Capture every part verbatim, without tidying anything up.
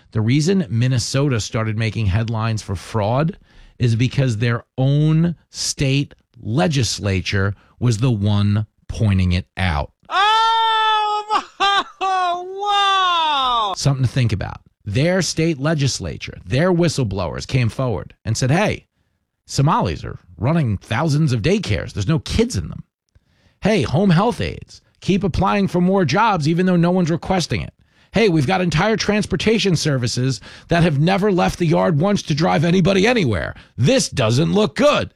The reason Minnesota started making headlines for fraud is because their own state legislature was the one pointing it out. Oh, wow! Something to think about. Their state legislature, their whistleblowers came forward and said, hey, Somalis are running thousands of daycares. There's no kids in them. Hey, home health aides, keep applying for more jobs even though no one's requesting it. Hey, we've got entire transportation services that have never left the yard once to drive anybody anywhere. This doesn't look good.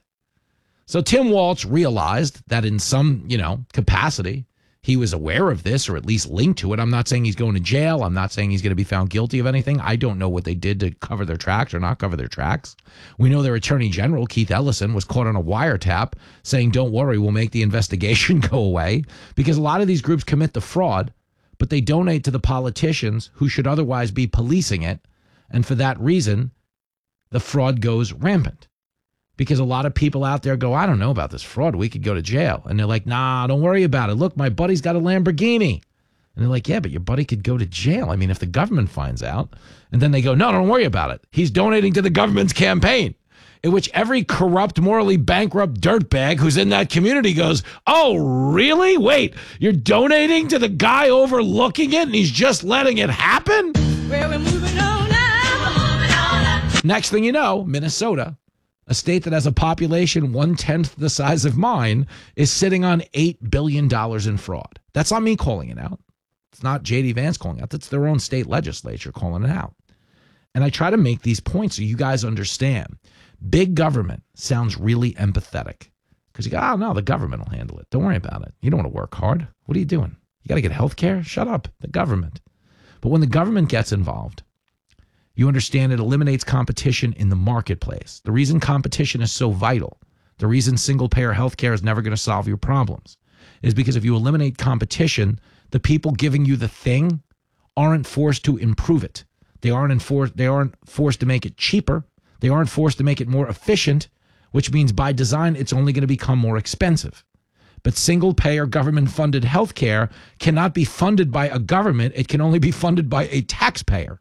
So Tim Walz realized that in some, you know, capacity, he was aware of this or at least linked to it. I'm not saying he's going to jail. I'm not saying he's going to be found guilty of anything. I don't know what they did to cover their tracks or not cover their tracks. We know their attorney general, Keith Ellison, was caught on a wiretap saying, don't worry, we'll make the investigation go away, because a lot of these groups commit the fraud, but they donate to the politicians who should otherwise be policing it. And for that reason, the fraud goes rampant. Because a lot of people out there go, I don't know about this fraud. We could go to jail. And they're like, nah, don't worry about it. Look, my buddy's got a Lamborghini. And they're like, yeah, but your buddy could go to jail. I mean, if the government finds out. And then they go, no, don't worry about it. He's donating to the government's campaign. In which every corrupt, morally bankrupt dirtbag who's in that community goes, oh, really? Wait, you're donating to the guy overlooking it and he's just letting it happen? Well, we're moving on now. We're moving on now. Next thing you know, Minnesota, a state that has a population one-tenth the size of mine, is sitting on eight billion dollars in fraud. That's not me calling it out. It's not J D Vance calling it out. That's their own state legislature calling it out. And I try to make these points so you guys understand. Big government sounds really empathetic because you go, oh, no, the government will handle it. Don't worry about it. You don't want to work hard. What are you doing? You got to get health care? Shut up. The government. But when the government gets involved, you understand it eliminates competition in the marketplace. The reason competition is so vital, the reason single-payer healthcare is never going to solve your problems, is because if you eliminate competition, the people giving you the thing aren't forced to improve it. They aren't enforced, they aren't forced to make it cheaper. They aren't forced to make it more efficient, which means by design, it's only going to become more expensive. But single-payer government-funded healthcare cannot be funded by a government. It can only be funded by a taxpayer.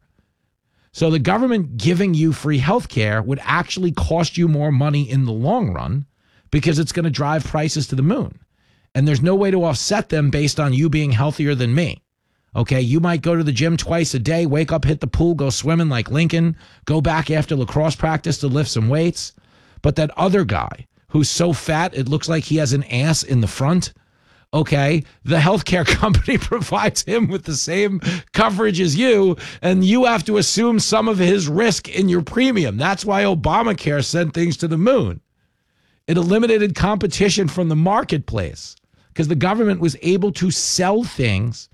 So the government giving you free health care would actually cost you more money in the long run because it's going to drive prices to the moon. And there's no way to offset them based on you being healthier than me. Okay, you might go to the gym twice a day, wake up, hit the pool, go swimming like Lincoln, go back after lacrosse practice to lift some weights. But that other guy who's so fat it looks like he has an ass in the front, okay, the healthcare company provides him with the same coverage as you, and you have to assume some of his risk in your premium. That's why Obamacare sent things to the moon. It eliminated competition from the marketplace because the government was able to sell things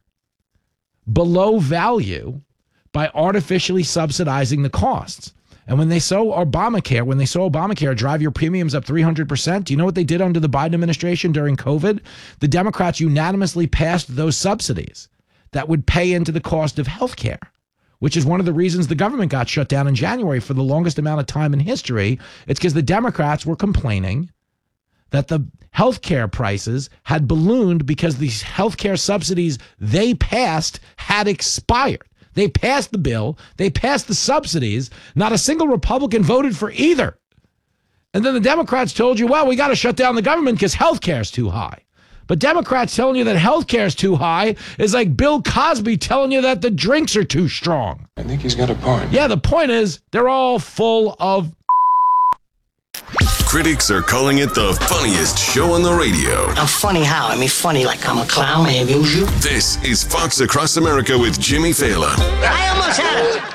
below value by artificially subsidizing the costs. And when they saw Obamacare, when they saw Obamacare drive your premiums up three hundred percent, do you know what they did under the Biden administration during COVID? The Democrats unanimously passed those subsidies that would pay into the cost of health care, which is one of the reasons the government got shut down in January for the longest amount of time in history. It's because the Democrats were complaining that the health care prices had ballooned because these health care subsidies they passed had expired. They passed the bill. They passed the subsidies. Not a single Republican voted for either. And then the Democrats told you, well, we got to shut down the government because health care is too high. But Democrats telling you that health care is too high is like Bill Cosby telling you that the drinks are too strong. I think he's got a point. Yeah, the point is they're all full of... Critics are calling it the funniest show on the radio. I'm funny how? I mean funny like I'm a clown, I amuse you. This is Fox Across America with Jimmy Fallon. I almost had it.